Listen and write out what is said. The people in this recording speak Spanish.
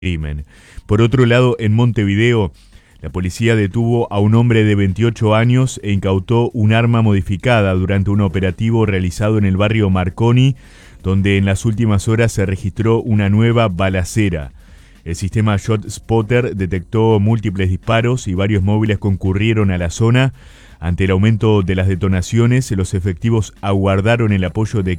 crimen. Por otro lado, en Montevideo, la policía detuvo a un hombre de 28 años e incautó un arma modificada durante un operativo realizado en el barrio Marconi, donde en las últimas horas se registró una nueva balacera. El sistema Shot Spotter detectó múltiples disparos y varios móviles concurrieron a la zona. Ante el aumento de las detonaciones, los efectivos aguardaron el apoyo de